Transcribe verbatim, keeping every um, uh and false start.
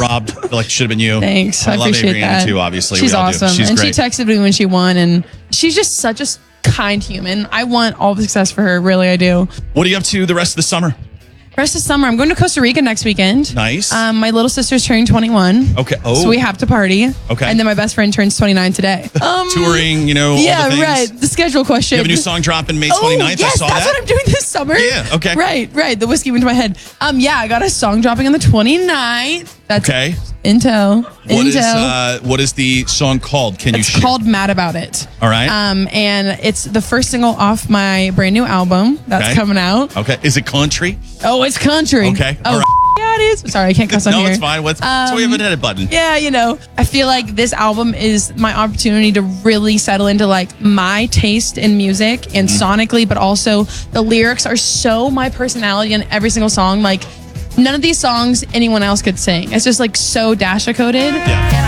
robbed. I feel like it should have been you. Thanks. I, I love appreciate Avery that. Annie too, obviously. She's we all awesome. Do. She's and great. she texted me when she won, and she's just such a kind human. I want all the success for her. Really, I do. What are you up to the rest of the summer? Rest of summer, I'm going to Costa Rica next weekend. Nice. Um, my little sister's turning twenty-one. Okay. Oh. So we have to party. Okay. And then my best friend turns twenty-nine today. Um, Touring, you know, yeah, all the things. right. The schedule question. You have a new song dropping May Oh, twenty-ninth. yes, I saw that's that. what I'm doing this summer. Yeah, okay. Right, right. The whiskey went to my head. Um, yeah, I got a song dropping on the twenty-ninth. That's Okay. Intel. What Intel. is uh, what is the song called? Can you It's share? called Mad About It. All right. Um, and it's the first single off my brand new album that's Okay. coming out. Okay. Is it country? Oh, it's country. Okay, Oh, all right. yeah, it is. Sorry, I can't cuss on No, here. it's fine. What's so we have an edit button? Yeah, you know, I feel like this album is my opportunity to really settle into like my taste in music and Mm-hmm. sonically, but also the lyrics are so my personality in every single song. Like none of these songs anyone else could sing. It's just like so Dasha coded. Yeah.